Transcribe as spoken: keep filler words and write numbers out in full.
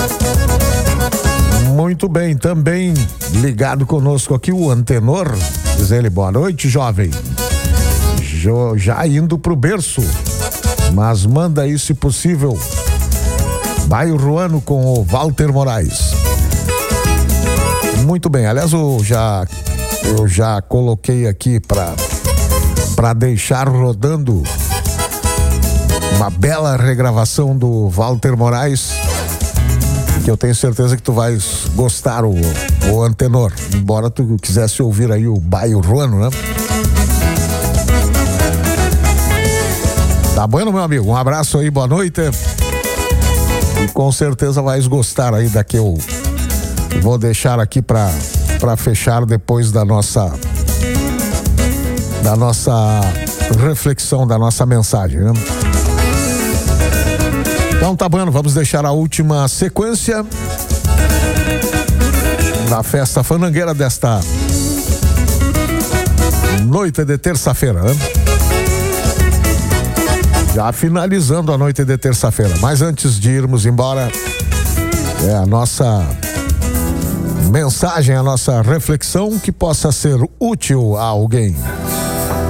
Muito bem, também ligado conosco aqui o Antenor. Diz ele, boa noite, jovem. Jo, já indo pro berço, mas manda aí, se possível, Bairro Ruano com o Walter Moraes. Muito bem, aliás, eu já, eu já coloquei aqui para para deixar rodando uma bela regravação do Walter Moraes, que eu tenho certeza que tu vais gostar, o, o Antenor, embora tu quisesse ouvir aí o Bairro Ruano, né? Tá bueno, meu amigo? Um abraço aí, boa noite. E com certeza vais gostar aí da que eu vou deixar aqui pra, pra fechar depois da nossa da nossa reflexão, da nossa mensagem, né? Então tá bom, vamos deixar a última sequência da festa fanangueira desta noite de terça-feira, né? Já finalizando a noite de terça-feira, mas antes de irmos embora, é a nossa mensagem, a nossa reflexão que possa ser útil a alguém.